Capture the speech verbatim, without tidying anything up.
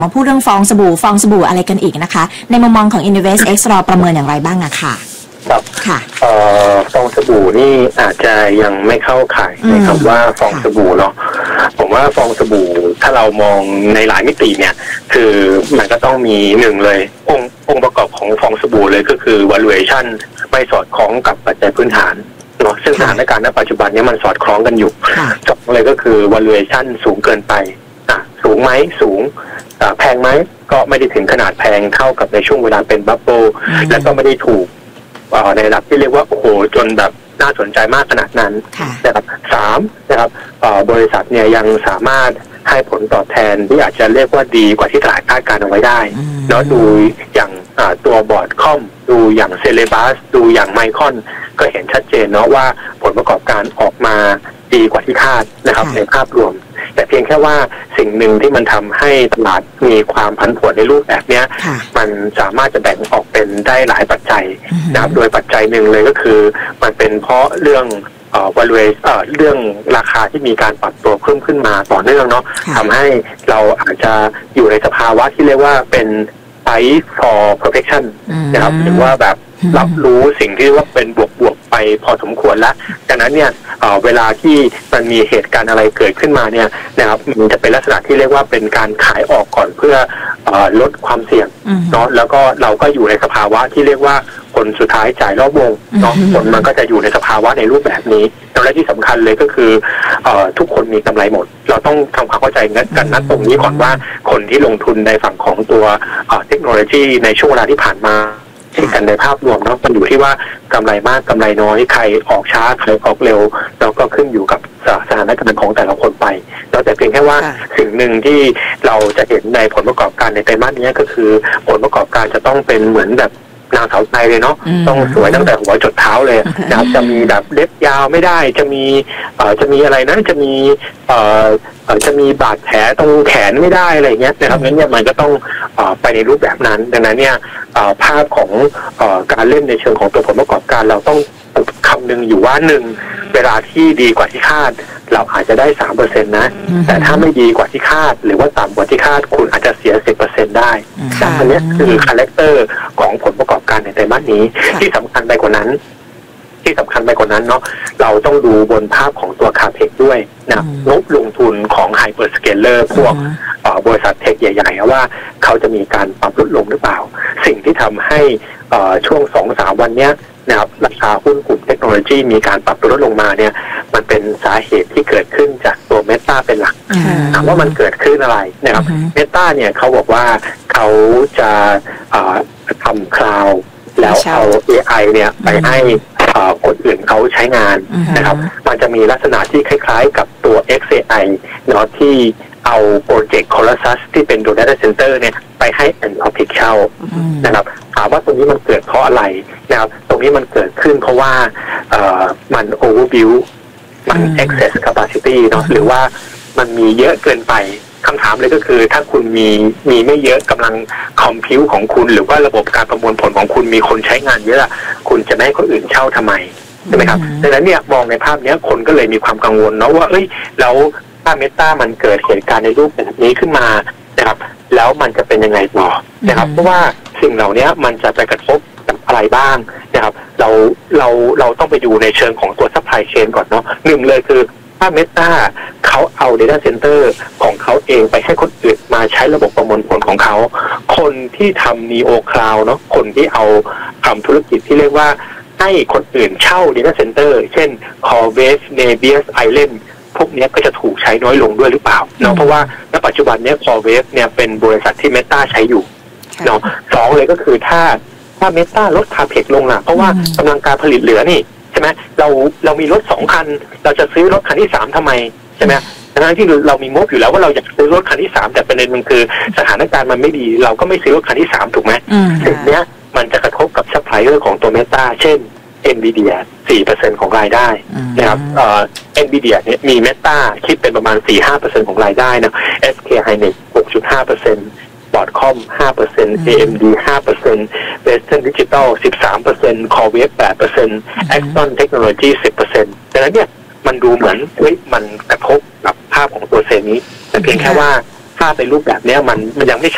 มาพูดเรื่องฟองสบู่ฟองสบู่อะไรกันอีกนะคะในมุมมองของ InnovestX เราประเมินอย่างไรบ้างอะค่ะครับค่ะเอ่อฟองสบู่นี่อาจจะยังไม่เข้าข่ายในคำว่าฟองสบู่เนาะผมว่าฟองสบู่ถ้าเรามองในหลายมิติเนี่ยคือมันก็ต้องมีหนึ่งเลยองค์องค์ประกอบของฟองสบู่เลยก็คือ valuation ไม่สอดคล้องกับปัจจัยพื้นฐานเนาะซึ่งสถานการณ์ณปัจจุบันนี้มันสอดคล้องกันอยู่สองเลยก็คือ valuation สูงเกินไปอ่ะสูงไหมสูงแพงไหมก็ไม่ได้ถึงขนาดแพงเท่ากับในช่วงเวลาเป็นบับเบิ้ลและก็ไม่ได้ถูกในระดับที่เรียกว่าโอ้โหจนแบบน่าสนใจมากขนาดนั้นนะครับสามนะครับบริษัทเนี่ยยังสามารถให้ผลตอบแทนที่อาจจะเรียกว่าดีกว่าที่ตลาดคาดการณ์เอาไว้ได้เนาะดูอย่างตัวบอร์ดคอมดูอย่างเซเลบัสดูอย่างไมคอนก็เห็นชัดเจนเนาะว่าผลประกอบการออกมาดีกว่าที่คาดนะครับในภาพรวมแต่เพียงแค่ว่าสิ่งหนึ่งที่มันทำให้ตลาดมีความผันผวนในรูปแบบนี้มันสามารถจะแบ่งออกเป็นได้หลายปัจจัยนะครับโดยปัจจัยหนึ่งเลยก็คือมันเป็นเพราะเรื่องเอ่อ valuation เอ่อเรื่องราคาที่มีการปรับตัวเพิ่มขึ้นมาต่อเนื่องเนาะทำให้เราอาจจะอยู่ในสภาวะที่เรียกว่าเป็น price for perfection นะครับหรือว่าแบบรับรู้สิ่งที่ว่าเป็นบวกๆไปพอสมควรแล้วดังนั้นเนี่ย เ, เวลาที่มันมีเหตุการณ์อะไรเกิดขึ้นมาเนี่ยนะครับมันจะเป็นลักษณะที่เรียกว่าเป็นการขายออกก่อนเพื่อเอลดความเสี่ยงเนาะแล้วก็เราก็อยู่ในสภาวะที่เรียกว่าคนสุดท้ายจ่ายรอบวงเนาะผลมันก็จะอยู่ในสภาวะในรูปแบบนี้และที่สำคัญเลยก็คือเอทุกคนมีกำไรหมดเราต้องทำความเข้าใจกันนัดตรงนี้ก่อนว่าคนที่ลงทุนในฝั่งของตัวเทคโนโลยีในช่วงเวลาที่ผ่านมากันในภาพรวมเนาะมันอยู่ที่ว่ากำไรมากกำไรน้อยใครออกช้าใครออกเร็วแล้วก็ขึ้นอยู่กับสถานการณ์ของแต่ละคนไปแล้วแต่เพียงแค่ว่าสิ่งหนึ่งที่เราจะเห็นในผลประกอบการในไตรมาสนี้ก็คือผลประกอบการจะต้องเป็นเหมือนแบบนางสาวไทยเลยเนาะต้องสวยตั้งแต่หัวจดเท้าเลยนะครับจะมีแบบเล็บยาวไม่ได้จะมีเอ่อจะมีอะไรนะจะมีเอ่อจะมีบาดแผลตรงแขนไม่ได้อะไรเงี้ยนะครับงั้นเนี่ยมันก็ต้องเอ่อไปในรูปแบบนั้นดังนั้นเนี่ยเอ่อภาพของเอ่อการเล่นในเชิงของตัวผลประกอบการเราต้องคำนึงอยู่ว่าหนึ่งเวลาที่ดีกว่าที่คาดเราอาจจะได้ สามเปอร์เซ็นต์ นะแต่ถ้าไม่ดีกว่าที่คาดหรือว่าต่ำกว่าที่คาดคุณอาจจะเสีย สิบเปอร์เซ็นต์ ได้อันนี้คือคาแรคเตอร์ของผลประกอบการในไตรมาสนี้ที่สำคัญไปกว่านั้นที่สำคัญไปกว่านั้นเนาะเราต้องดูบนภาพของตัวคาเพกด้วยนะงบลงทุนของไฮเปอร์สเกลเลอร์พวกบริษัทเทคใหญ่ๆว่าเขาจะมีการปรับลดลงหรือเปล่าสิ่งที่ทำให้ช่วง สองถึงสาม วันเนี้ยนะครับราคาหุ้นกลุ่มเทคโนโลยีมีการปรับตัวลดลงมาเนี่ยมันเป็นสาเหตุที่เกิดขึ้นจากตัวเมตาเป็นหลักถามว่ามันเกิดขึ้นอะไรนะครับเมตาเนี่ยเขาบอกว่าเขาจะทำคลาวด์แล้วเอา เอ ไอ เนี่ยไปให้คนอื่นเขาใช้งานนะครับมันจะมีลักษณะที่คล้ายๆกับตัว เอ็กซ์ เอ ไอ เนาะที่เอาโปรเจกต์ Colossus ที่เป็น Data Center เนี่ยไปให้ Anthropic เช่านะครับถามว่าตรงนี้มันเกิดเพราะอะไรนะครับตรงนี้มันเกิดขึ้นเพราะว่าเอ่อมัน overbuild มัน excess capacity เนาะหรือว่ามันมีเยอะเกินไปคำถามเลยก็คือถ้าคุณมีมีไม่เยอะกำลังคอมพิวของคุณหรือว่าระบบการประมวลผลของคุณมีคนใช้งานเยอะคุณจะไม่ให้คนอื่นเช่าทำไมใช่ไหมครับดังนั้นเนี่ยมองในภาพนี้คนก็เลยมีความกังวลเนาะว่าเอ้ยแล้วถ้าเมตามันเกิดเหตุการณ์ในรูปแบบนี้ขึ้นมานะครับแล้วมันจะเป็นยังไงต่อนะครับเพราะว่าสิ่งเหล่านี้มันจะไปกระทบกับอะไรบ้างนะครับเราเราเราต้องไปดูในเชิงของตัวซัพพลายเชนก่อนเนาะหนึ่งเลยคือถ้าเมตาเขาเอา Data Center ของเขาเองไปให้คนอื่นมาใช้ระบบประมวลผลของเขาคนที่ทำ Neo Cloud เนาะคนที่เอาทำธุรกิจที่เรียกว่าให้คนอื่นเช่า Data Center เช่น Corebase Nebius Islandพวกนี้ก็จะถูกใช้น้อยลงด้วยหรือเปล่าเนาะเพราะว่าณปัจจุบันนี้ Corebase เนี่ยเป็นบริษัทที่ Meta ใช้อยู่เนาะสองเลยก็คือถ้าถ้า Meta ลดคาเพกลงอ่ะเพราะว่ากำลังการผลิตเหลือนี่ใช่ไหมเราเรามีรถสองคันเราจะซื้อรถคันที่สามทำไมใช่ไหมทั้งที่เรามีงบอยู่แล้วว่าเราอยากซื้อรถคันที่สามแต่ประเด็นมันคือสถานการณ์มันไม่ดีเราก็ไม่ซื้อรถคันที่สามถูกไหมสิ่งนี้มันจะกระทบกับซัพพลายเออร์ของตัว Meta เช่น Nvidia สี่เปอร์เซ็นต์ ของรายได้นะครับเอ่อ Nvidia เนี่ยมี Meta คิดเป็นประมาณ สี่ถึงห้าเปอร์เซ็นต์ ของรายได้นะ เอส เค Hynix หกจุดห้าเปอร์เซ็นต์บอร์ดคอม ห้าเปอร์เซ็นต์ เอ เอ็ม ดี ห้าเปอร์เซ็นต์ Western Digital สิบสามเปอร์เซ็นต์ Corewave แปดเปอร์เซ็นต์ Axon Technology สิบเปอร์เซ็นต์ ดังนั้นเนี่ยมันดูเหมือนเฮ้ยมันกระทบกับภาพของตัวเซนนี้แต่เพียงแค่ว่าภาพในรูปแบบนี้มันมันยังไม่